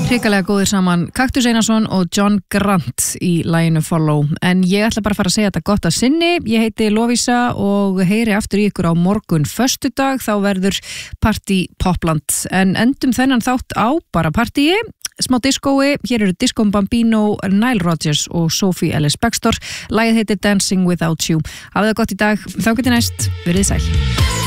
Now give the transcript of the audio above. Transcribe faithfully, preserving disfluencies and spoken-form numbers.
Hrikalega góðir saman Kaktus Einarsson og John Grant í laginu Follow. En ég ætla bara að fara að segja þetta gott að sinni. Ég heiti Lovísa og heyri aftur í ykkur á morgun föstudag. Þá verður partí Popland. En endum þennan þátt á bara partíi. Smá diskói. Hér eru Disco Bambino, Nile Rodgers og Sophie Ellis-Bextor. Lagið heitir Dancing Without You. Hafið það gott í dag. Þá getið næst. Verið sæl.